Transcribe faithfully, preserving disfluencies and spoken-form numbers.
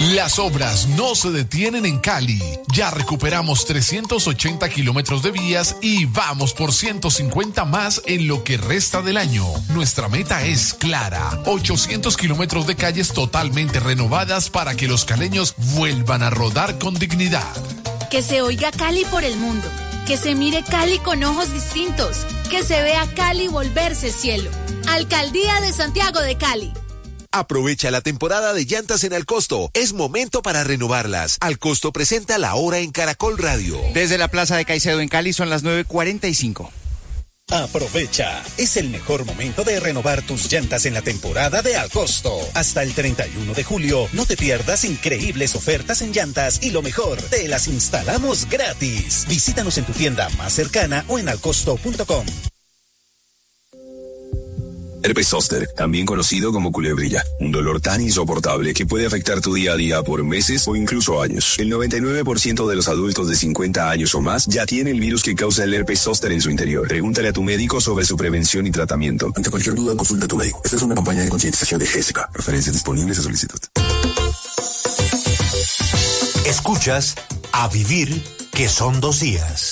Las obras no se detienen en Cali. Ya recuperamos trescientos ochenta kilómetros de vías y vamos por ciento cincuenta más en lo que resta del año. Nuestra meta es clara: ochocientos kilómetros de calles totalmente renovadas para que los caleños vuelvan a rodar con dignidad. Que se oiga Cali por el mundo. Que se mire Cali con ojos distintos. Que se vea Cali volverse cielo. Alcaldía de Santiago de Cali. Aprovecha la temporada de llantas en Alcosto. Es momento para renovarlas. Alcosto presenta La Hora en Caracol Radio. Desde la Plaza de Caicedo en Cali son las nueve cuarenta y cinco. Aprovecha, es el mejor momento de renovar tus llantas en la temporada de Alcosto. Hasta el treinta y uno de julio, no te pierdas increíbles ofertas en llantas y lo mejor, te las instalamos gratis. Visítanos en tu tienda más cercana o en alcosto punto com. Herpes zóster, también conocido como culebrilla, un dolor tan insoportable que puede afectar tu día a día por meses o incluso años. El noventa y nueve por ciento de los adultos de cincuenta años o más ya tiene el virus que causa el herpes zóster en su interior. Pregúntale a tu médico sobre su prevención y tratamiento. Ante cualquier duda, consulta a tu médico. Esta es una campaña de concientización de G S K. Referencias disponibles a solicitud. Escuchas A Vivir, que son dos días.